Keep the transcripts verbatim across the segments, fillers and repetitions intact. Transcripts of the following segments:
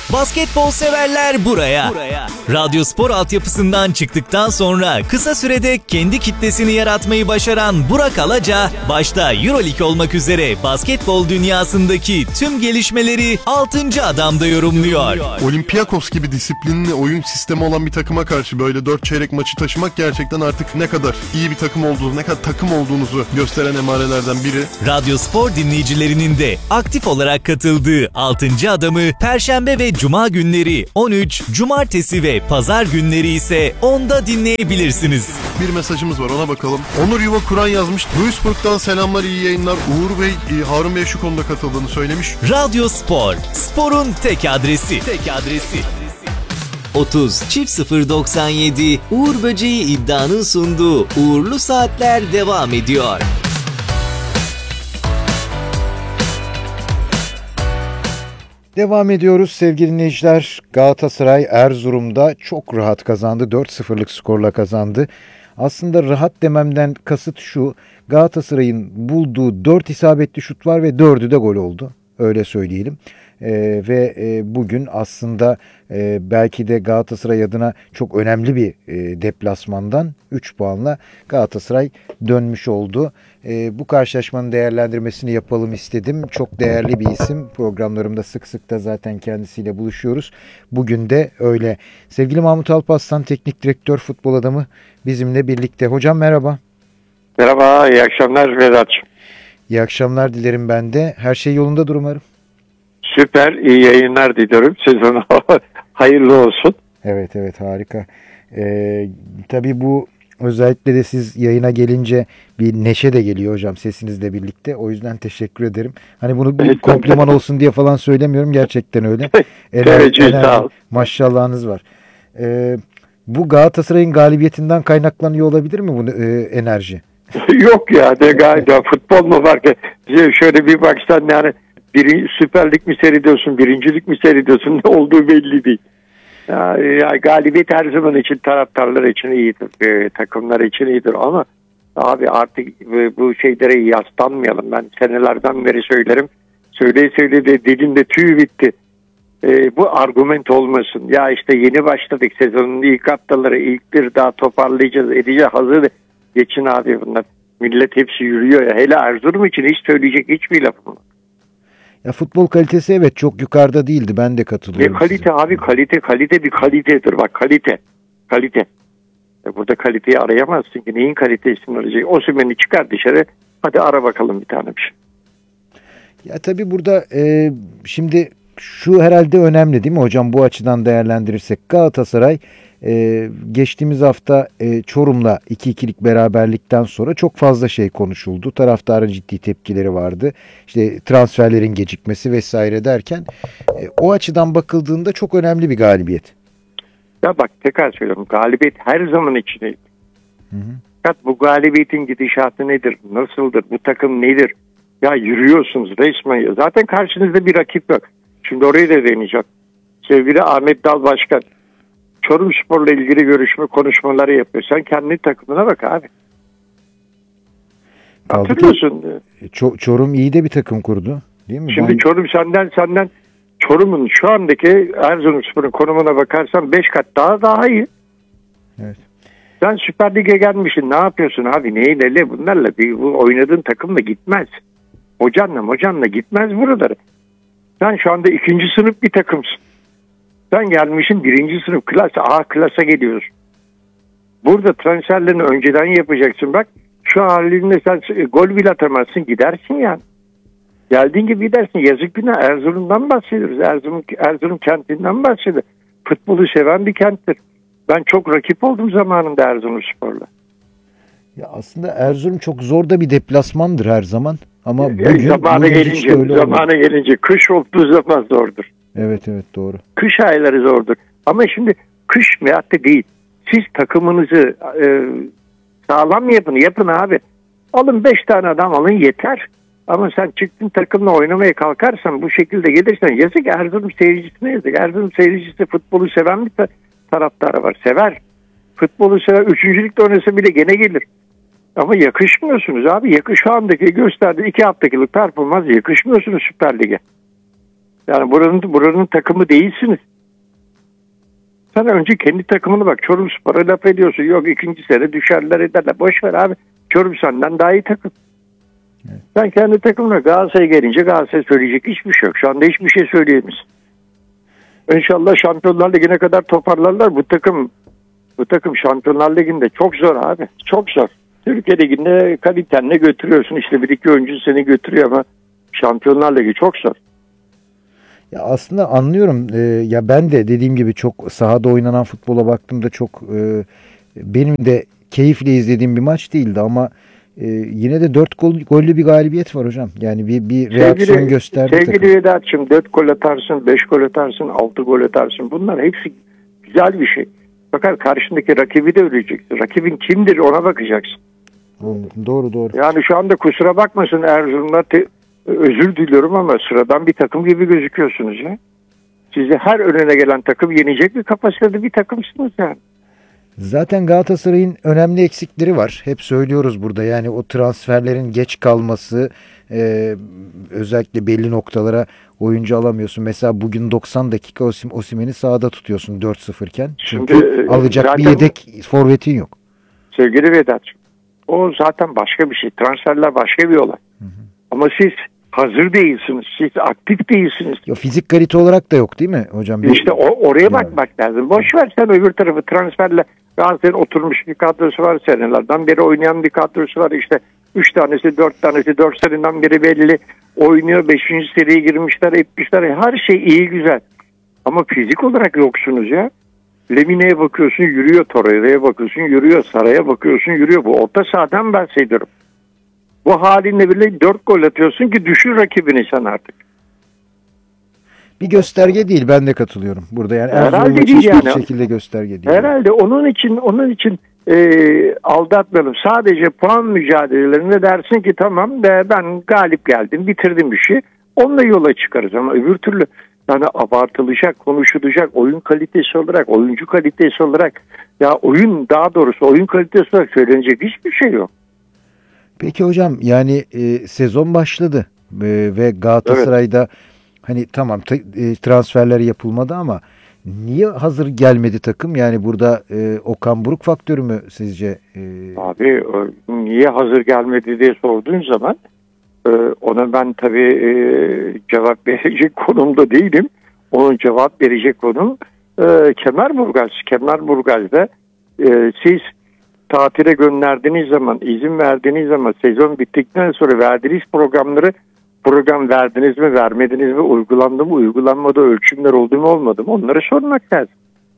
Basketbol severler buraya. buraya. Radyo Spor altyapısından çıktıktan sonra kısa sürede kendi kitlesini yaratmayı başaran Burak Alaca, başta EuroLeague olmak üzere basketbol dünyasındaki tüm gelişmeleri altıncı adamda yorumluyor. Olympiakos gibi disiplinli oyun sistemi olan bir takıma karşı böyle dört çeyrek maçı taşımak gerçekten artık ne kadar iyi bir takım olduğunuzu, ne kadar takım olduğunuzu gösteren emarelerden biri. Radyo Spor dinleyicilerinin de aktif olarak katıldığı altıncı adamı Perşembe ve Cuma günleri on üç, Cumartesi ve Pazar günleri ise onda dinleyebilirsiniz. Bir mesajımız var, ona bakalım. Onur Yuva Kur'an yazmış. Duisburg'dan selamlar, iyi yayınlar. Uğur Bey, Harun Bey şu konuda katıldığını söylemiş. Radyo Spor, sporun tek adresi. Tek adresi. otuz çift sıfır doksan yedi Uğur Böceği iddianın sunduğu Uğurlu Saatler devam ediyor. Devam ediyoruz sevgili dinleyiciler. Galatasaray Erzurum'da çok rahat kazandı. dört sıfırlık skorla kazandı. Aslında rahat dememden kasıt şu: Galatasaray'ın bulduğu dört isabetli şut var ve dördü de gol oldu. Öyle söyleyelim. Ee, ve e, bugün aslında e, belki de Galatasaray adına çok önemli bir e, deplasmandan üç puanla Galatasaray dönmüş oldu. E, bu karşılaşmanın değerlendirmesini yapalım istedim. Çok değerli bir isim. Programlarımda sık sık da zaten kendisiyle buluşuyoruz. Bugün de öyle. Sevgili Mahmut Alparslan, teknik direktör, futbol adamı bizimle birlikte. Hocam merhaba. Merhaba, iyi akşamlar Vedat'cığım. İyi akşamlar dilerim ben de. Her şey yolundadır umarım. Süper, iyi yayınlar diliyorum. Sezonu hayırlı olsun. Evet evet, harika. Ee, tabii bu özellikle de siz yayına gelince bir neşe de geliyor hocam sesinizle birlikte. O yüzden teşekkür ederim. Hani bunu bir kompliman olsun diye falan söylemiyorum. Gerçekten öyle. Enerji, sağ ol. Maşallahınız var. Ee, bu Galatasaray'ın galibiyetinden kaynaklanıyor olabilir mi bu e, enerji? Yok ya, de galiba futbol mu var ki? Şöyle bir baksan yani, bir Süper Lig mi seyrediyorsun, birincilik mi seyrediyorsun, ne olduğu belli değil. Ya, ya, galibiyet her zaman için, taraftarlar için iyidir, e, takımlar için iyidir ama abi artık e, bu şeylere yaslanmayalım. Ben senelerden beri söylerim, söyleye söyleye de dilimde tüy bitti. E, bu argüment olmasın. Ya işte yeni başladık, sezonun ilk haftaları, ilk bir daha toparlayacağız, edeceğiz, hazır. Geçin abi bunlar. Millet hepsi yürüyor ya. Hele Erzurum için hiç söyleyecek hiçbir lafım yok. Ya futbol kalitesi evet çok yukarıda değildi. Ben de katılıyorum. Ne kalite size abi, kalite kalite bir kalitedir. Bak kalite. Kalite. Burada kaliteyi arayamazsın ki. Neyin kalitesini arayacak? Osimhen'i çıkar dışarı. Hadi ara bakalım bir tane bir şey. Ya tabii burada e, şimdi şu herhalde önemli değil mi hocam, bu açıdan değerlendirirsek? Galatasaray e, geçtiğimiz hafta e, Çorum'la iki ikilik beraberlikten sonra çok fazla şey konuşuldu. Taraftarın ciddi tepkileri vardı. İşte transferlerin gecikmesi vesaire derken e, o açıdan bakıldığında çok önemli bir galibiyet. Ya bak tekrar söylüyorum, galibiyet her zaman için iyidir. Fakat bu galibiyetin gidişatı nedir? Nasıldır? Bu takım nedir? Ya yürüyorsunuz resmen. Zaten karşınızda bir rakip yok. Şimdi orayı da deneyeceğim. Sevgili Ahmet Dal Başkan, Çorumspor'la ilgili görüşme konuşmaları yapıyor. Sen kendi takımına bak abi. Kaldı Hatırlıyorsun. Ki, Ço- Çorum iyi de bir takım kurdu, değil mi? Şimdi ben... Çorum senden senden Çorum'un şu andaki Erzurumspor'un konumuna bakarsan beş kat daha daha iyi. Evet. Sen Süper Lig'e gelmişsin. Ne yapıyorsun abi? Neyle ne bunlarla? Bir, bu oynadığın takımla gitmez. Hocanla hocanla gitmez buraları. Sen şu anda ikinci sınıf bir takımsın. Sen gelmişsin birinci sınıf klas, A klasa geliyorsun. Burada transferlerini önceden yapacaksın. Bak şu halinde sen gol bile atamazsın, gidersin yani. Geldiğin gibi gidersin. Yazık günah. Erzurum'dan bahsediyoruz. Erzurum, Erzurum kentinden bahsediyoruz. Futbolu seven bir kenttir. Ben çok rakip oldum zamanında Erzurumspor'la. Ya aslında Erzurum çok zor da bir deplasmandır her zaman. Ama bugün, yani zamanı bugün gelince, zamanı gelince, kış olduğu zaman zordur. Evet evet doğru. Kış ayları zordur. Ama şimdi kış veyahut da değil. Siz takımınızı e, sağlam yapın, yapın abi. Alın beş tane adam alın yeter. Ama sen çıktın takımla oynamaya kalkarsan, bu şekilde gelirsen yazık Erzurum seyircisine yazık. Erzurum seyircisi futbolu seven bir ta- taraftarı var. Sever. Futbolu sever. Üçüncülükte oynasa bile gene gelir. Ama yakışmıyorsunuz abi. Yakış, şu andaki gösterdiği iki haftakilik performans yakışmıyorsunuz Süper Lig'e. Yani buranın buranın takımı değilsiniz. Sen önce kendi takımını bak. Çorumspor'a laf ediyorsun. Yok ikinci sene düşerler ederler. Boş ver abi. Çorum senden daha iyi takım. Evet. Sen kendi takımına Galatasaray'a gelince Galatasaray söyleyecek hiçbir şey yok. Şu anda hiçbir şey söyleyemiyoruz. İnşallah Şampiyonlar Ligi'ne kadar toparlarlar. Bu takım bu takım Şampiyonlar Ligi'nde çok zor abi. Çok zor. Türkiye Ligi'nde kalitenle götürüyorsun. İşte bir iki oyuncu seni götürüyor ama Şampiyonlar Ligi çok zor. Ya aslında anlıyorum. Ee, ya ben de dediğim gibi çok sahada oynanan futbola baktığımda çok e, benim de keyifle izlediğim bir maç değildi ama e, yine de dört gol, gollü bir galibiyet var hocam. Yani bir bir reaksiyon sevgili, gösterdi. Sevgili Vedat'cığım dört gol atarsın, beş gol atarsın, altı gol atarsın. Bunlar hepsi güzel bir şey. Fakat karşındaki rakibi de öleceksin. Rakibin kimdir ona bakacaksın. Doğru doğru. Yani şu anda kusura bakmasın Erzurum'da te- özür diliyorum ama sıradan bir takım gibi gözüküyorsunuz ya. Sizi her önüne gelen takım yenecek bir kapasitede bir takımsınız yani. Zaten Galatasaray'ın önemli eksikleri var. Hep söylüyoruz burada. Yani o transferlerin geç kalması, e, özellikle belli noktalara oyuncu alamıyorsun. Mesela bugün doksan dakika Osim, Osimhen'i sahada tutuyorsun dört sıfır iken. Çünkü Şimdi, alacak zaten, bir yedek forvetin yok. Sevgili Vedat'cığım, o zaten başka bir şey. Transferler başka bir olay. Hı hı. Ama siz hazır değilsiniz. Siz aktif değilsiniz. Ya fizik kalite olarak da yok değil mi hocam? Bir, işte o, oraya bakmak yani lazım. Boş ver sen öbür tarafı transferle. Galatasaray'ın oturmuş bir kadrosu var senelerden beri oynayan bir kadrosu var. İşte üç tanesi, dört tanesi, dört seneden beri belli oynuyor. Beşinci seriye girmişler, etmişler. Her şey iyi güzel. Ama fizik olarak yoksunuz ya. Lemine'ye bakıyorsun yürüyor, Torreira'ya bakıyorsun yürüyor, Saray'a bakıyorsun yürüyor. Bu orta sahadan bahsediyorum. Bu halinle bile dört gol atıyorsun ki düşür rakibini sen artık. Bir gösterge değil, ben de katılıyorum burada yani. Herhalde değil değil yani. yani. Şekilde gösterge değil. Herhalde onun için onun için e, aldatmayalım. Sadece puan mücadelelerinde dersin ki tamam de ben galip geldim, bitirdim bir şey. Onunla yola çıkarız ama öbür türlü yani abartılacak, konuşulacak oyun kalitesi olarak, oyuncu kalitesi olarak ya oyun daha doğrusu oyun kalitesi olarak söylenecek hiçbir şey yok. Peki hocam yani e, sezon başladı e, ve Galatasaray'da evet. Hani tamam t- e, transferler yapılmadı ama niye hazır gelmedi takım? Yani burada e, Okan Buruk faktörü mü sizce? E... Abi niye hazır gelmedi diye sorduğun zaman e, ona ben tabii e, cevap verecek konumda değilim. Onun cevap verecek konum e, Kemerburgaz. Kemerburgaz'da e, siz tatile gönderdiğiniz zaman, izin verdiğiniz zaman sezon bittikten sonra verdiğiniz programları program verdiniz mi, vermediniz mi, uygulandı mı, uygulanmadı, ölçümler oldu mu, olmadı mı? Onları sormak lazım.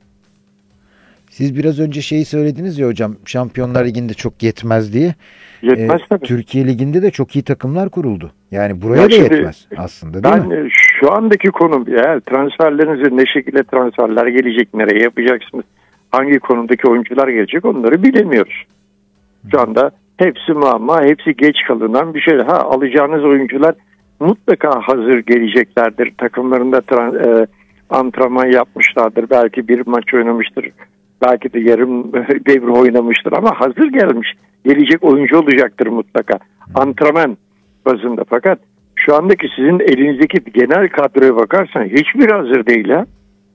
Siz biraz önce şeyi söylediniz ya hocam, Şampiyonlar Ligi'nde çok yetmez diye. Yetmez ee, tabii. Türkiye Ligi'nde de çok iyi takımlar kuruldu. Yani buraya ya da şimdi, yetmez aslında değil ben, mi? Şu andaki konum, eğer transferlerinize ne şekilde transferler gelecek, nereye yapacaksınız, hangi konumdaki oyuncular gelecek onları bilemiyoruz. Şu anda hepsi muamma, hepsi geç kalınan bir şey. Ha, alacağınız oyuncular mutlaka hazır geleceklerdir. Takımlarında tra- e, antrenman yapmışlardır. Belki bir maç oynamıştır. Belki de yarım devre oynamıştır. Ama hazır gelmiş. Gelecek oyuncu olacaktır mutlaka. Antrenman bazında. Fakat şu andaki sizin elinizdeki genel kadroya bakarsan hiçbir hazır değil ha.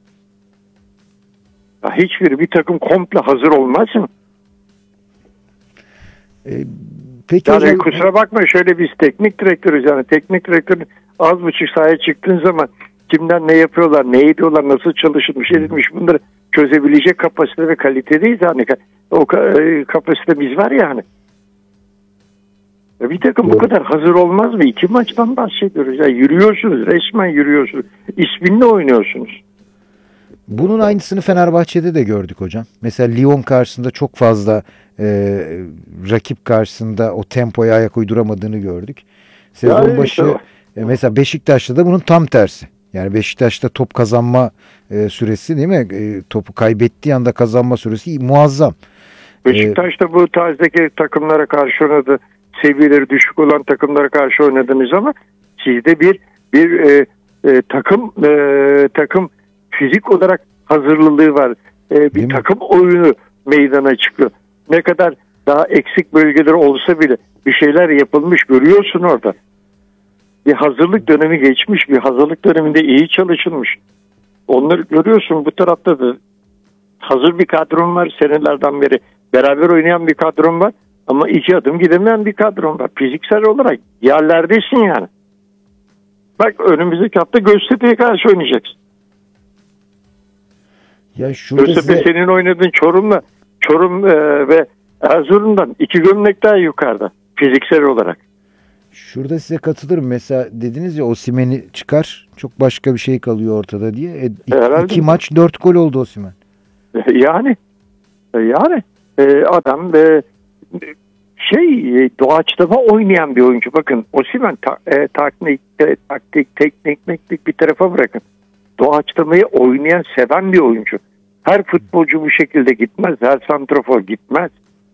Ya hiçbir bir takım komple hazır olmaz mı? E, peki yani hocam, kusura bakma şöyle biz teknik direktörüz yani teknik direktörün az buçuk sahaya çıktığın zaman kimden ne yapıyorlar, ne ediyorlar, nasıl çalışılmış, edilmiş bunları çözebilecek kapasite ve kalitedeyiz yani o kapasitemiz var yani. Bir takım bu kadar hazır olmaz mı? İki maçtan bahsediyoruz ya, yürüyorsunuz, resmen yürüyorsunuz, isminle oynuyorsunuz. Bunun aynısını Fenerbahçe'de de gördük hocam. Mesela Lyon karşısında çok fazla e, rakip karşısında o tempoya ayak uyduramadığını gördük. Sezon yani başı işte e, mesela Beşiktaş'ta da bunun tam tersi. Yani Beşiktaş'ta top kazanma e, süresi değil mi? E, topu kaybettiği anda kazanma süresi muazzam. Beşiktaş'ta e, bu tarzdaki takımlara karşı oynadı. Seviyeleri düşük olan takımlara karşı oynadınız ama sizde bir bir e, e, takım e, takım fizik olarak hazırlılığı var. Ee, bir takım oyunu meydana çıkıyor. Ne kadar daha eksik bölgeler olsa bile bir şeyler yapılmış görüyorsun orada. bir hazırlık dönemi geçmiş, bir hazırlık döneminde iyi çalışılmış. Onları görüyorsun, bu tarafta da hazır bir kadron var, senelerden beri beraber oynayan bir kadron var ama iki adım gidemeyen bir kadron var. Fiziksel olarak yerlerdesin yani. Bak önümüzdeki hafta Göztepe'ye karşı oynayacaksın. Ya şurada Göztepe size... senin oynadığın Çorum'la Çorum e, ve Erzurum'dan iki gömlek daha yukarıda fiziksel olarak. Şurada size katılırım. Mesela dediniz ya Osimhen'i çıkar, çok başka bir şey kalıyor ortada diye. E, iki, iki maç dört gol oldu Osimhen. Yani yani e, adam e, şey e, doğaçlama oynayan bir oyuncu. Bakın Osimhen ta, e, taktik, e, taktik, teknik, teknik bir tarafa bırakın. Doğaçlamayı oynayan, seven bir oyuncu. Her futbolcu bu şekilde gitmez. Her santrafor gitmez.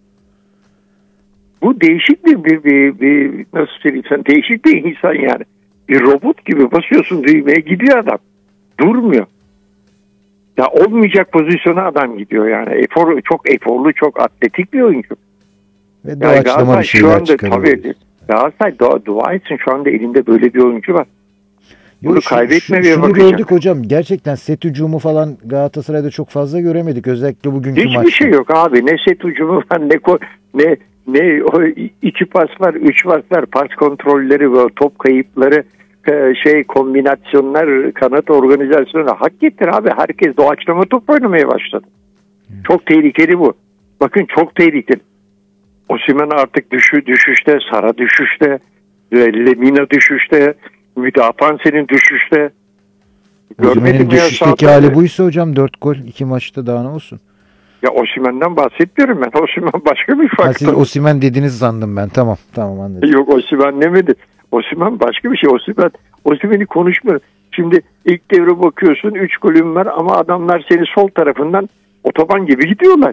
Bu değişik bir, bir, bir, bir nasıl söyleyeyim sen, değişik bir insan yani. Bir robot gibi basıyorsun düğmeye, gidiyor adam. Durmuyor. Ya olmayacak pozisyona adam gidiyor yani. Efor, çok eforlu, çok atletik bir oyuncu. Ve Yani doğaçlama bir şeyler çıkarıyor. Tabii, Galatasaray dua, dua etsin, şu anda elinde böyle bir oyuncu var. Bunu Yo, şu, kaybetmemeye şu, şunu bakacak. gördük hocam. Gerçekten set hücumu falan Galatasaray'da çok fazla göremedik. Özellikle bugünkü Hiçbir maçta. şey yok abi. Ne set hücumu var, ne ne ne o iki pas var, üç pas var, pas kontrolleri ve top kayıpları, şey kombinasyonlar, kanat organizasyonu hak getir abi. Herkes doğaçlama top oynamaya başladı. Evet. Çok tehlikeli bu. Bakın çok tehlikeli. Osimhen artık düşü, düşüşte, Sara düşüşte, Lemina düşüşte, Müdafan senin düşüşte. Osimhen'in düşüşteki hali buysa hocam dört gol iki maçta daha ne olsun? Ya Osimhen'den bahsetmiyorum ben. Osimhen başka bir faktör. Ha, siz Osimhen dediniz sandım ben. Tamam tamam anladım. Yok Osimhen demedi. Osimhen başka bir şey. Osimhen Osimhen'i konuşmuyor. Şimdi ilk devre bakıyorsun üç golün var ama adamlar seni sol tarafından otoban gibi gidiyorlar.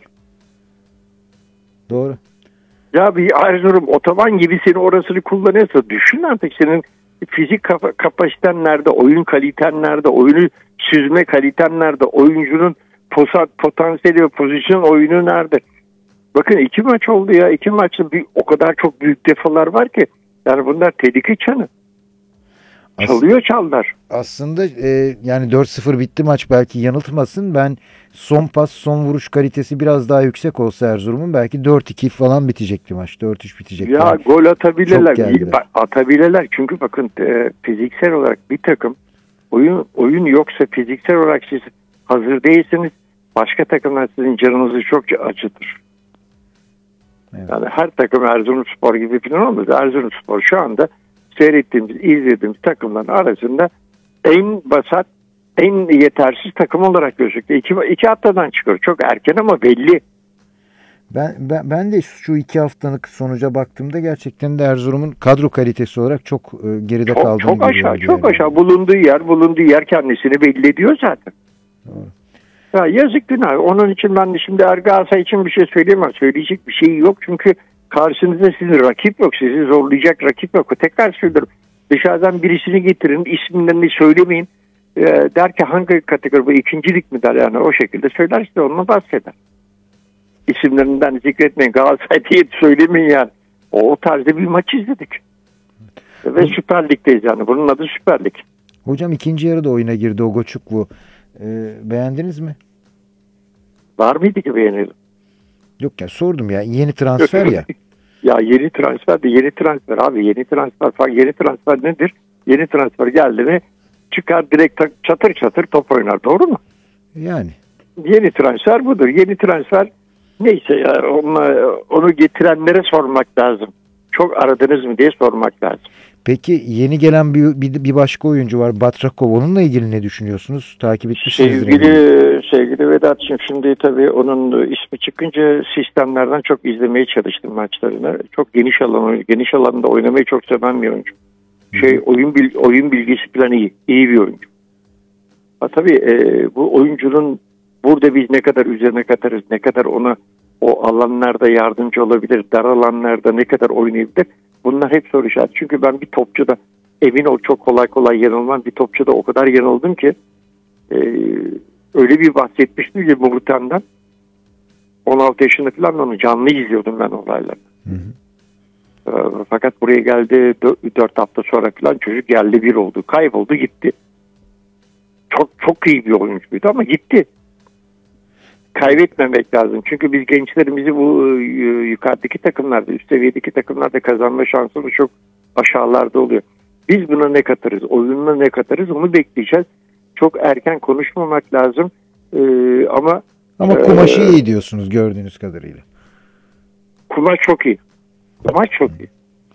Doğru. Ya bir Erzurum otoban gibi seni orasını kullanıyorsa düşün artık senin fizik kap- kapasiten nerede, oyun kaliten nerede, oyunu süzme kaliten nerede, oyuncunun potansiyeli ve pozisyon oyunu nerede? Bakın iki maç oldu ya. İki maçta bir, o kadar çok büyük defalar var ki. Yani bunlar tehlike çanı. Çalıyor çallar. Aslında e, yani dört sıfır bitti maç, belki yanıltmasın. Ben son pas, son vuruş kalitesi biraz daha yüksek olsa Erzurum'un belki dört iki falan bitecekti maç. dört üç bitecekti. Ya yani. gol atabilirler. Atabilirler. Çünkü bakın e, fiziksel olarak bir takım oyun oyun yoksa fiziksel olarak siz hazır değilseniz başka takımlar sizin canınızı çok acıtır. Evet. Yani her takım Erzurumspor gibi falan olmaz. Erzurumspor şu anda seyrettiğimiz, izlediğimiz takımların arasında en basat, en yetersiz takım olarak gözüküyor. İki, iki haftadan çıkıyor. Çok erken ama belli. Ben, ben, ben de şu iki haftalık sonuca baktığımda gerçekten de Erzurum'un kadro kalitesi olarak çok e, geride çok, kaldığını çok aşağı, çok yani. aşağı. Bulunduğu yer, bulunduğu yer kendisini belli ediyor zaten. Doğru. Ya yazık günah. Onun için ben de şimdi Galatasaray için bir şey söyleyemem. Söyleyecek bir şey yok çünkü karşınızda sizin rakip yok. Sizi zorlayacak rakip yok. Tekrar söylüyorum. Dışarıdan birisini getirin. İsimlerini söylemeyin. Ee, der ki hangi kategori bu? İkincilik mi der yani o şekilde söyler işte onunla bahseder. İsimlerinden zikretmeyin. Galatasaray diye söylemeyin yani. O, o tarzda bir maç izledik. Evet. Ve Süper Lig'deyiz yani. Bunun adı Süper Lig. Hocam ikinci yarıda oyuna girdi Ogoçukwu. Ee, beğendiniz mi? Var mıydı ki beğenelim? Yok ya sordum ya. Yeni transfer ya. Ya yeni transfer de yeni transfer abi. Yeni transfer falan. Yeni transfer nedir? Yeni transfer geldi mi çıkar direkt çatır çatır top oynar. Doğru mu? Yani. Yeni transfer budur. Yeni transfer neyse ya onu, onu getirenlere sormak lazım. Çok aradınız mı diye sormak lazım. Peki yeni gelen bir, bir, bir başka oyuncu var, Batrakov. Onunla ilgili ne düşünüyorsunuz? Takip etmişsinizdir. Sevgili, sevgili Vedat'cığım şimdi tabii onun ismi çıkınca sistemlerden çok izlemeye çalıştım maçlarını. Çok geniş alan, geniş alanda oynamayı çok seven bir oyuncu. Şey oyun bil, oyun bilgisi falan iyi. İyi bir oyuncu. Ha, tabii e, bu oyuncunun burada biz ne kadar üzerine katarız, ne kadar ona o alanlarda yardımcı olabilir, dar alanlarda ne kadar oynayabilir? Bunlar hep soru işareti. Çünkü ben bir topçuda emin ol çok kolay kolay yanılmam. Bir topçuda o kadar yanıldım ki e, öyle bir bahsetmiştim ki Muhtem'den on altı yaşında falan onu canlı izliyordum ben olayları. Hı hı. Ee, fakat buraya geldi dört hafta sonra falan çocuk geldi bir oldu. Kayboldu gitti. Çok çok iyi bir oyuncuydu ama gitti. Kaybetmemek lazım. Çünkü biz gençlerimizi bu yukarıdaki takımlarda, üst seviyedeki takımlarda kazanma şansımız çok aşağılarda oluyor. Biz buna ne katarız? Oyununa ne katarız? Onu bekleyeceğiz. Çok erken konuşmamak lazım. Ee, ama Ama kumaşı e, iyi diyorsunuz gördüğünüz kadarıyla. Kumaş çok iyi. Kumaş çok iyi.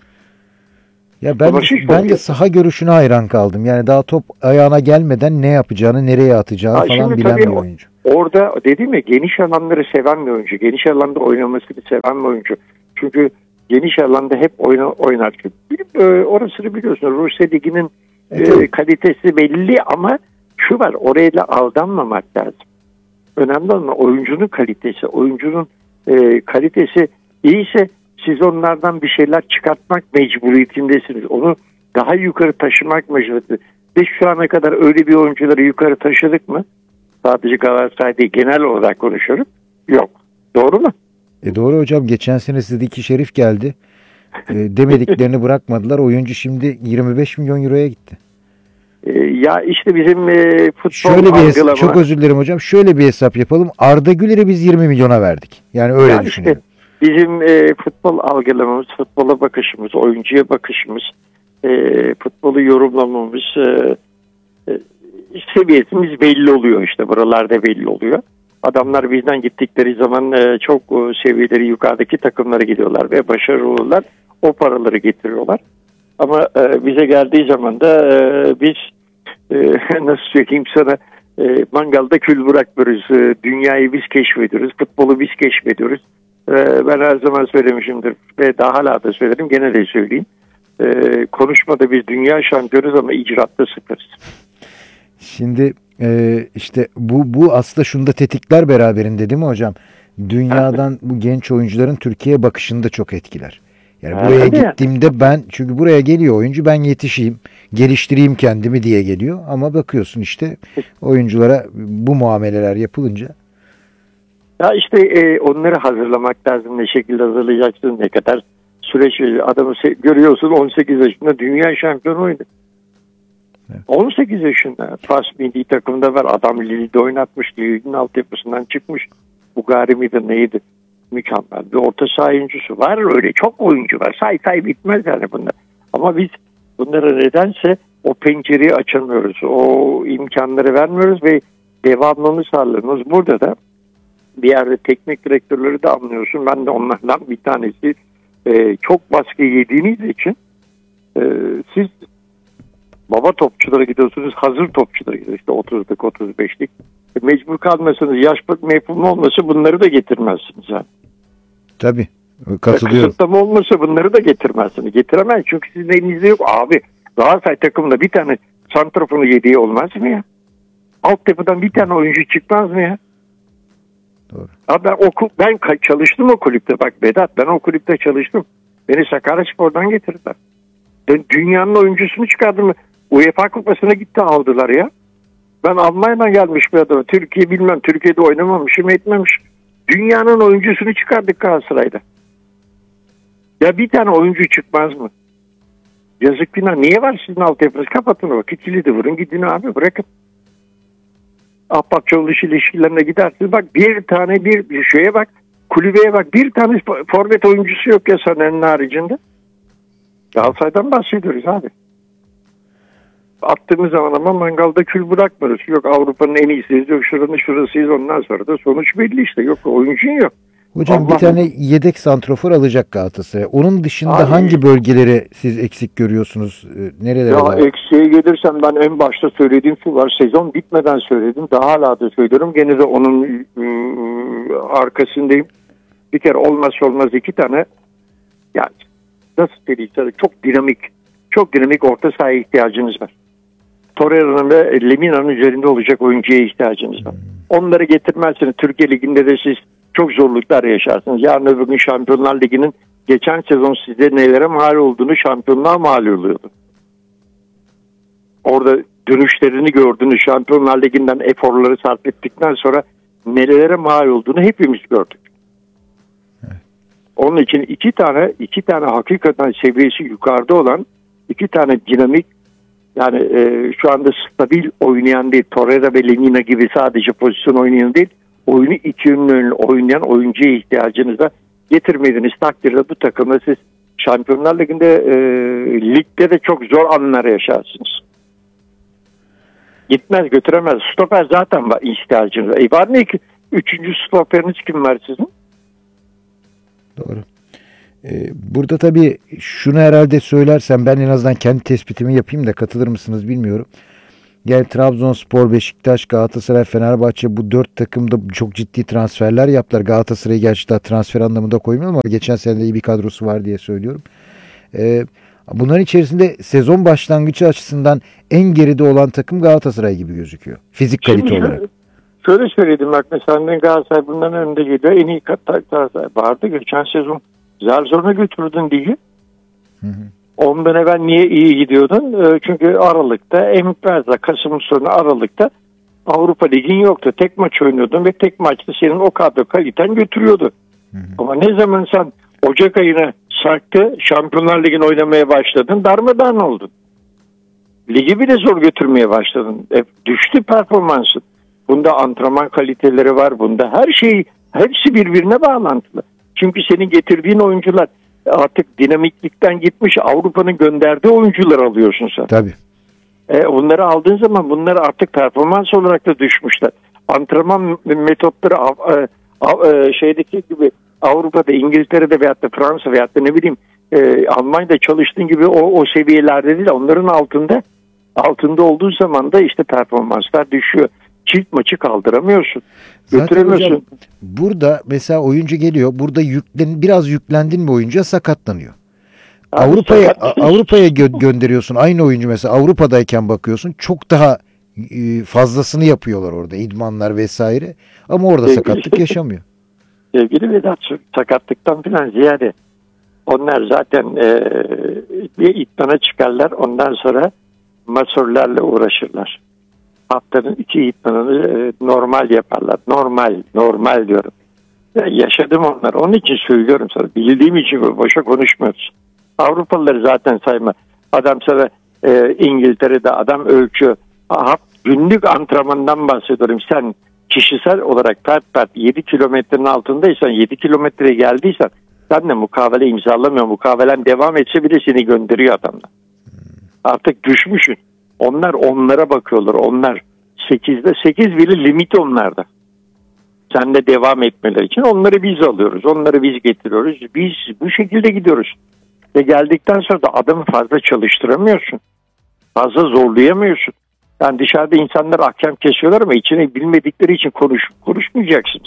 Ya ben de, ben de saha görüşüne hayran kaldım. Yani daha top ayağına gelmeden ne yapacağını, nereye atacağını ha, falan bilen bir oyuncu. Orada dediğim ya, geniş alanları seven bir oyuncu. Geniş alanda oynamasını seven bir oyuncu. Çünkü geniş alanda hep oyna, oynar. Bilip, e, orasını biliyorsun. Rusya Ligi'nin e, kalitesi belli ama şu var, oraya da aldanmamak lazım. Önemli olan oyuncunun kalitesi. Oyuncunun e, kalitesi iyiyse siz onlardan bir şeyler çıkartmak mecburiyetindesiniz. Onu daha yukarı taşımak mecburiyetinde. Biz şu ana kadar öyle bir oyuncuları yukarı taşıdık mı? Sadece Galatasaray değil, genel olarak konuşuyorum. Yok. Doğru mu? E doğru hocam. Geçen sene Sıdiki Şerif geldi. E, demediklerini bırakmadılar. Oyuncu şimdi yirmi beş milyon euroya gitti. E, ya işte bizim e, futbol Şöyle bir algılama. Hesap, çok özür dilerim hocam. Şöyle bir hesap yapalım. Arda Güler'i biz yirmi milyona verdik. Yani öyle yani düşünelim. Işte, bizim e, futbol algılamamız, futbola bakışımız, oyuncuya bakışımız, e, futbolu yorumlamamız, e, e, seviyesimiz belli oluyor işte. Buralarda belli oluyor. Adamlar bizden gittikleri zaman e, çok e, seviyeleri yukarıdaki takımlara gidiyorlar ve başarılılar. O paraları getiriyorlar. Ama e, bize geldiği zaman da e, biz e, nasıl söyleyeyim sana, e, mangalda kül bırakmıyoruz. E, dünyayı biz keşfediyoruz. Futbolu biz keşfediyoruz. E, ben her zaman söylemişimdir ve daha hala da söylerim. Gene de söyleyeyim. E, konuşmada biz dünya şampiyonuz ama icraatta sıfırız. Şimdi e, işte bu bu aslında şunu da tetikler beraberinde değil mi hocam? Dünyadan bu genç oyuncuların Türkiye'ye bakışını da çok etkiler. Yani ha, buraya gittiğimde ya. ben çünkü buraya geliyor oyuncu, ben yetişeyim, geliştireyim kendimi diye geliyor. Ama bakıyorsun işte oyunculara bu muameleler yapılınca. Ya işte e, onları hazırlamak lazım. Ne şekilde hazırlayacaksın, ne kadar süreç. Adamı görüyorsun on sekiz yaşında dünya şampiyonu oynadı. Evet. on sekiz yaşında Fas milli takımda var. Adam Lille'de oynatmış. Lille'nin altyapısından çıkmış. Bugari miydi neydi? Mükemmel bir orta saha oyuncusu var. Öyle çok oyuncu var. Say say bitmez yani bunlar. Ama biz bunlara nedense o pencereyi açamıyoruz. O imkanları vermiyoruz ve devamlılığını sağlamıyoruz. Burada da bir yerde teknik direktörleri de anlıyorsun. Ben de onlardan bir tanesi. Ee, çok baskı yediğiniz için e, siz baba topçulara gidiyorsunuz, hazır topçulara gidiyorsunuz. İşte otuzluk, otuz beşlik. E, mecbur kalmasanız, yaş mefhumu olmasa bunları da getirmezsiniz yani. Tabii. Katılıyorum. Kısıtlama olmasa bunları da getirmezsiniz. Getiremez çünkü sizin elinizde yok. Abi Galatasaray takımında bir tane santrafonu yediği olmaz mı ya? Altyapıdan bir tane oyuncu çıkmaz mı ya? Doğru. Abi ben, oku, ben çalıştım o kulüpte. Bak Vedat, ben o kulüpte çalıştım. Beni Sakaryaspor'dan getirdiler. Ben dünyanın oyuncusunu çıkardım. UEFA kupasına gitti aldılar ya. Ben Almanya'dan gelmiş bir adam. Türkiye bilmem. Türkiye'de oynamamışım etmemiş. Dünyanın oyuncusunu çıkardık Galatasaray'da. Ya bir tane oyuncu çıkmaz mı? Yazık günah. Niye var sizin altyapınız? Kapatın o vakit. Kilidi vurun gidin abi, bırakın. Ahbapçoğlu ilişkilerine gidersiniz. Bak bir tane bir, bir şeye bak. Kulübeye bak. Bir tane forvet oyuncusu yok ya Saner'in haricinde. Galatasaray'dan bahsediyoruz abi. Attığımız zaman ama mangalda kül bırakmıyoruz. Yok Avrupa'nın en iyisiyiz, yok şuranın şurasıyız, ondan sonra da sonuç belli işte. Yok oyuncun yok. Hocam Allah bir tane yedek santrofor alacak Galatasaray. Onun dışında abi, hangi bölgeleri siz eksik görüyorsunuz? Nerelere ya var? Eksiğe gelirsem ben en başta söylediğim şu var. Sezon bitmeden söyledim. Daha hala da söylüyorum. Gene de onun ıı, arkasındayım. Bir kere olmazsa olmaz iki tane, yani nasıl söyleyeyim, çok dinamik, çok dinamik orta sahaya ihtiyacınız var. Torreira'nın ve Lemina'nın üzerinde olacak oyuncuya ihtiyacınız var. Onları getirmezseniz Türkiye Ligi'nde de siz çok zorluklar yaşarsınız. Yarın öbür gün Şampiyonlar Ligi'nin geçen sezon size nelere mal olduğunu, şampiyonluğa mal oluyordu. Orada dönüşlerini gördünüz. Şampiyonlar Ligi'nden eforları sarf ettikten sonra nelere mal olduğunu hepimiz gördük. Onun için iki tane iki tane hakikaten seviyesi yukarıda olan iki tane dinamik, yani e, şu anda stabil oynayan değil, Torreira ve Lemina gibi sadece pozisyon oynayan değil, oyunu iki yönlü oynayan oyuncuya ihtiyacınız var. Getirmediğiniz takdirde bu takımda siz Şampiyonlar Ligi'nde e, ligde de çok zor anlar yaşarsınız. Gitmez, götüremez. Stoper zaten var ihtiyacınız var. E var ne ki? Üçüncü stoperiniz kim var sizin? Doğru. Ee, burada tabii şunu herhalde söylersem, ben en azından kendi tespitimi yapayım da katılır mısınız bilmiyorum. Yani Trabzonspor, Beşiktaş, Galatasaray, Fenerbahçe, bu dört takımda çok ciddi transferler yaptılar. Galatasaray'ı gerçi daha transfer anlamında koymuyorum ama geçen sene de iyi bir kadrosu var diye söylüyorum. Ee, bunların içerisinde sezon başlangıcı açısından en geride olan takım Galatasaray gibi gözüküyor. Fizik kalite Şimdi olarak. Şöyle söyledim, bak mesela Galatasaray bundan önünde geliyor. En iyi Galatasaray vardı. Geçen sezon zar zoruna götürdün diye. Hı hı. Ondan evvel niye iyi gidiyordun? Çünkü Aralık'ta, en fazla Kasım sonu Aralık'ta Avrupa Ligi'nin yoktu. Tek maç oynuyordun ve tek maçta senin o kadro kaliten götürüyordu. Hı hı. Ama ne zaman sen Ocak ayına sarktı, Şampiyonlar Ligi'ni oynamaya başladın, darmadağın oldun. Ligi bile zor götürmeye başladın. E, düştü performansın. Bunda antrenman kaliteleri var. Bunda her şey, hepsi birbirine bağlantılı. Çünkü senin getirdiğin oyuncular artık dinamiklikten gitmiş, Avrupa'nın gönderdiği oyuncular alıyorsun sen. Tabii. E, onları aldığın zaman bunlar artık performans olarak da düşmüşler. Antrenman metotları e, e, şeydeki gibi Avrupa'da, İngiltere'de veyahut da Fransa veyahut da ne bileyim e, Almanya'da çalıştığın gibi o, o seviyelerde değil, onların altında altında olduğu zaman da işte performanslar düşüyor. Çift maçı kaldıramıyorsun. Zaten hocam burada mesela oyuncu geliyor. Burada yüklen, biraz yüklendin mi oyuncuya, sakatlanıyor. Abi Avrupa'ya sakat... Avrupa'ya gö- gönderiyorsun. Aynı oyuncu mesela Avrupa'dayken bakıyorsun çok daha e, fazlasını yapıyorlar orada, idmanlar vesaire. Ama orada sevgili, sakatlık yaşamıyor. Sevgili Vedat, sakatlıktan falan ziyade onlar zaten e, bir idmana çıkarlar. Ondan sonra masörlerle uğraşırlar. Haftanın iki idmanını e, normal yaparlar. Normal, normal diyorum. Ya yaşadım onlar. Onun için söylüyorum sana. Bildiğim için boşa konuşmuyoruz. Avrupalıları zaten sayma. Adam sana e, İngiltere'de adam ölçüyor. Aha, günlük antrenmandan bahsediyorum. Sen kişisel olarak pert pert yedi kilometrenin altındaysan, yedi kilometreye geldiysen sen de mukavele imzalamıyor. Mukavelen devam etse bile seni gönderiyor adamlar. Artık düşmüşsün. Onlar onlara bakıyorlar. Onlar sekizde sekiz bile limit onlarda. Sen de devam etmeleri için onları biz alıyoruz. Onları biz getiriyoruz. Biz bu şekilde gidiyoruz. Ve geldikten sonra da adamı fazla çalıştıramıyorsun. Fazla zorlayamıyorsun. Yani dışarıda insanlar ahkam kesiyorlar ama içine bilmedikleri için konuş, konuşmayacaksınız.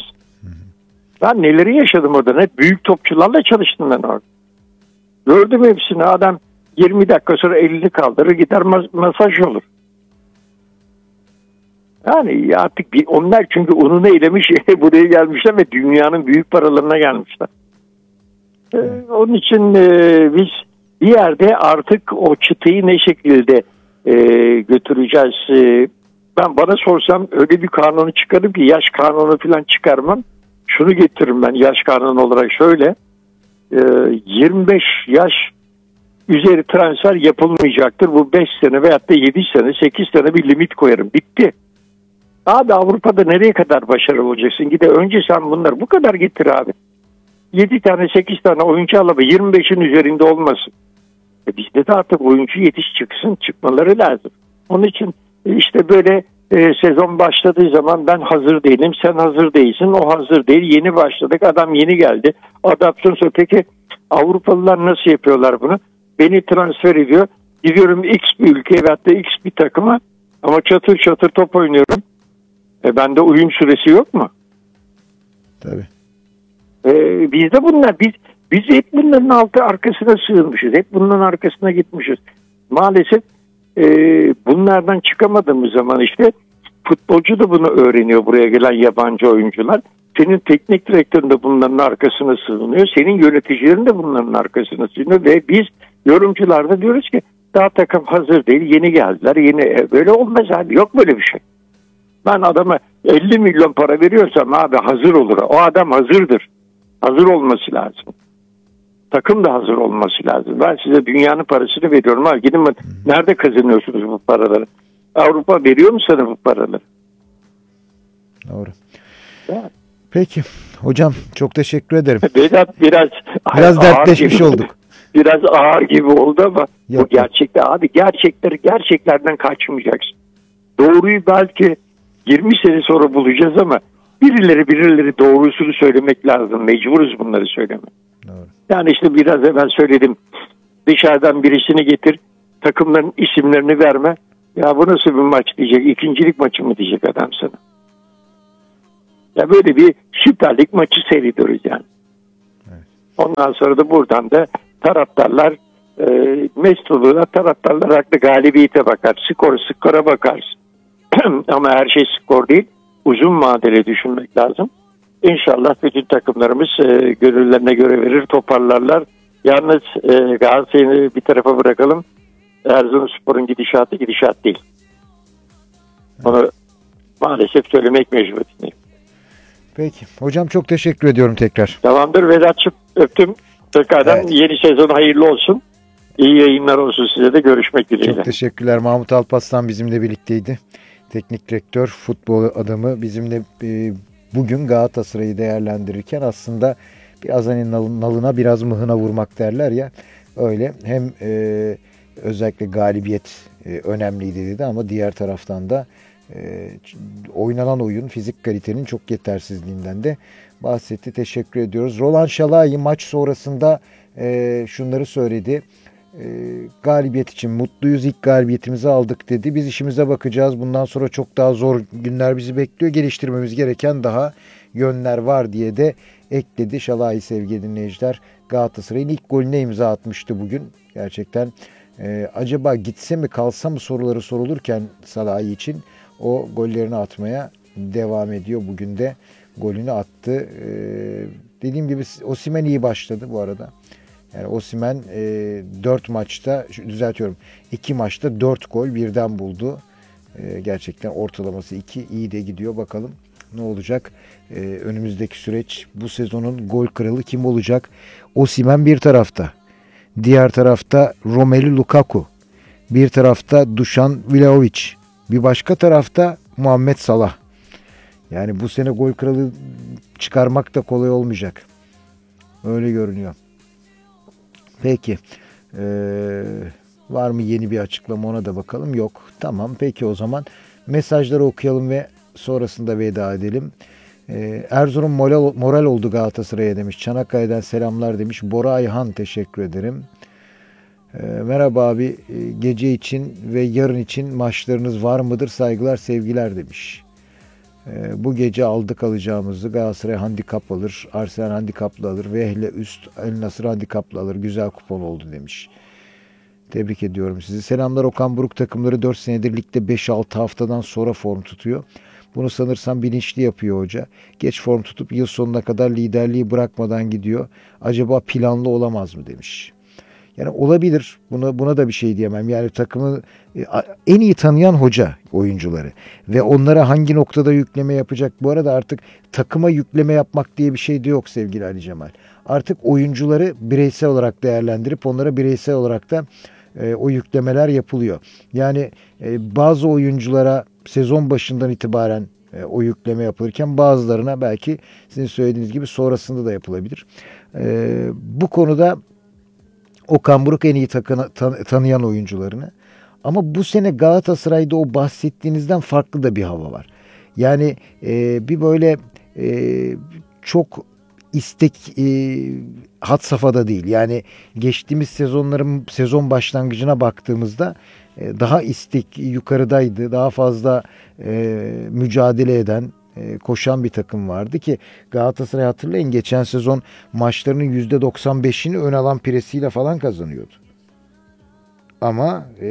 Ben neleri yaşadım orada. Hep büyük topçularla çalıştım ben orada. Gördüm hepsini. Adam yirmi dakika sonra elini kaldırır gider masaj olur. Yani artık bir, onlar çünkü ununu eylemiş buraya gelmişler ve dünyanın büyük paralarına gelmişler. Ee, onun için e, biz bir yerde artık o çıtayı ne şekilde e, götüreceğiz? E, ben bana sorsam öyle bir kanunu çıkarım ki yaş kanunu falan çıkarmam. Şunu getiririm ben yaş kanunu olarak şöyle. E, yirmi beş yaş üzeri transfer yapılmayacaktır. Bu beş sene veyahut da yedi sene, sekiz sene bir limit koyarım. Bitti. Abi Avrupa'da nereye kadar başarılı olacaksın? Gide önce sen bunları bu kadar getir abi. yedi tane sekiz tane oyuncu alıp yirmi beşin üzerinde olmasın. E bizde de artık oyuncu yetiş çıksın, çıkmaları lazım. Onun için işte böyle e, sezon başladığı zaman ben hazır değilim, sen hazır değilsin, o hazır değil. Yeni başladık, adam yeni geldi. Adaptasyon sonra peki Avrupalılar nasıl yapıyorlar bunu? Beni transfer ediyor. Gidiyorum X bir ülkeye veyahut da X bir takıma ama çatır çatır top oynuyorum. E bende uyum süresi yok mu? Tabii. E, bizde bunlar, biz biz hep bunların altı arkasına sığınmışız. Hep bunların arkasına gitmişiz. Maalesef e, bunlardan çıkamadığımız zaman işte futbolcu da bunu öğreniyor, buraya gelen yabancı oyuncular. Senin teknik direktörün de bunların arkasına sığınıyor. Senin yöneticilerin de bunların arkasına sığınıyor. Ve biz yorumcular da diyoruz ki daha takım hazır değil, yeni geldiler. Yeni böyle olmaz abi, yok böyle bir şey. Ben adama elli milyon para veriyorsam abi hazır olur. O adam hazırdır. Hazır olması lazım. takım da hazır olması lazım. Ben size dünyanın parasını veriyorum. Ha, gidin bak, nerede kazanıyorsunuz bu paraları? Avrupa veriyor mu sana bu paraları? Doğru. Ya. Peki hocam çok teşekkür ederim. Vedat biraz Biraz ağır dertleşmiş gibi- olduk. Biraz ağır gibi oldu ama Yok, bu gerçekler abi, gerçekleri gerçeklerden kaçmayacaksın. Doğruyu belki yirmi sene sonra bulacağız ama birileri birileri doğrusunu söylemek lazım. Mecburuz bunları söylemek. Doğru. Yani işte biraz evvel söyledim. Dışarıdan birisini getir, takımların isimlerini verme. Ya bu nasıl bir maç diyecek, ikincilik maçı mı diyecek adam sana. Ya böyle bir Süper Lig maçı seyrediyoruz yani. Evet. Ondan sonra da buradan da taraftarlar e, mest olurlar. Taraftarlar haklı, galibiyete bakar. Skor, skora bakarsın. Ama her şey skor değil. Uzun vadeli düşünmek lazım. İnşallah bütün takımlarımız e, gönüllerine göre verir, toparlarlar. Yalnız e, Galatasaray'ı bir tarafa bırakalım. Erzurumspor'un gidişatı gidişat değil. Onu maalesef söylemek mecburiyetindeyim. Peki. Hocam çok teşekkür ediyorum tekrar. Tamamdır Vedat'cığım, öptüm. Tekrardan Evet. yeni sezon hayırlı olsun. İyi yayınlar olsun size de, görüşmek dileğiyle. Çok teşekkürler. Mahmut Alparslan bizimle birlikteydi. Teknik direktör, futbol adamı bizimle e, bugün Galatasaray'ı değerlendirirken aslında biraz hani nal- nalına biraz mıhına vurmak derler ya. Öyle hem e, özellikle galibiyet e, önemliydi dedi ama diğer taraftan da e, oynanan oyun, fizik kalitenin çok yetersizliğinden de bahsetti. Teşekkür ediyoruz. Roland Şalai maç sonrasında e, şunları söyledi. E, galibiyet için mutluyuz. İlk galibiyetimizi aldık dedi. Biz işimize bakacağız. Bundan sonra çok daha zor günler bizi bekliyor. Geliştirmemiz gereken daha yönler var diye de ekledi. Şalai sevgili dinleyiciler. Galatasaray'ın ilk golüne imza atmıştı bugün. Gerçekten e, acaba gitse mi kalsa mı soruları sorulurken Şalai için o gollerini atmaya devam ediyor. Bugün de golünü attı. E, dediğim gibi Osimhen iyi başladı bu arada. Yani Osimhen e, dört maçta, düzeltiyorum, iki maçta dört gol birden buldu. E, gerçekten ortalaması iki, iyi de gidiyor. Bakalım ne olacak? E, önümüzdeki süreç, bu sezonun gol kralı kim olacak? Osimhen bir tarafta. Diğer tarafta Romelu Lukaku. Bir tarafta Dušan Vlahović. Bir başka tarafta Muhammed Salah. Yani bu sene gol kralı çıkarmak da kolay olmayacak. Öyle görünüyor. Peki. Ee, var mı yeni bir açıklama, ona da bakalım. Yok. Tamam. Peki o zaman mesajları okuyalım ve sonrasında veda edelim. Ee, Erzurum moral, moral oldu Galatasaray'a demiş. Çanakkale'den selamlar demiş. Bora Ayhan, teşekkür ederim. Ee, merhaba abi. Ee, gece için ve yarın için maçlarınız var mıdır? Saygılar, sevgiler demiş. Ee, bu gece aldık alacağımızı. Galatasaray handikap alır. Arsenal handikaplı alır. Vehle üst, El Nasır handikaplı alır. Güzel kupon oldu demiş. Tebrik ediyorum sizi. Selamlar. Okan Buruk takımları dört senedir ligde beş altı haftadan sonra form tutuyor. Bunu sanırsam bilinçli yapıyor hoca. Geç form tutup yıl sonuna kadar liderliği bırakmadan gidiyor. Acaba planlı olamaz mı demiş. Yani olabilir. Buna buna da bir şey diyemem. Yani takımı en iyi tanıyan hoca oyuncuları ve onlara hangi noktada yükleme yapacak. Bu arada artık takıma yükleme yapmak diye bir şey de yok sevgili Ali Cemal. Artık oyuncuları bireysel olarak değerlendirip onlara bireysel olarak da e, o yüklemeler yapılıyor. Yani e, bazı oyunculara sezon başından itibaren e, o yükleme yapılırken bazılarına belki sizin söylediğiniz gibi sonrasında da yapılabilir. E, bu konuda Okan Buruk en iyi takını, tan- tanıyan oyuncularını. Ama bu sene Galatasaray'da o bahsettiğinizden farklı da bir hava var. Yani e, bir böyle e, çok istek e, had safhada değil. Yani geçtiğimiz sezonların sezon başlangıcına baktığımızda e, daha istek yukarıdaydı. Daha fazla e, mücadele eden, e, koşan bir takım vardı ki Galatasaray, hatırlayın, geçen sezon maçlarının yüzde doksan beşini ön alan presiyle falan kazanıyordu. Ama